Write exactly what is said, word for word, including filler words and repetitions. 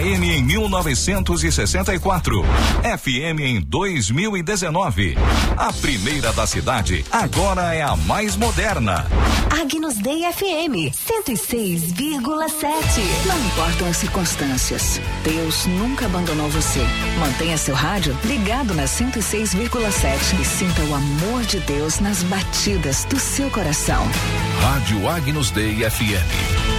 A M em mil novecentos e sessenta e quatro, F M em dois mil e dezenove. A primeira da cidade agora é a mais moderna. Agnus Dei F M cento e seis vírgula sete. Não importam as circunstâncias, Deus nunca abandonou você. Mantenha seu rádio ligado na cento e seis vírgula sete e sinta o amor de Deus nas batidas do seu coração. Rádio Agnus Dei F M.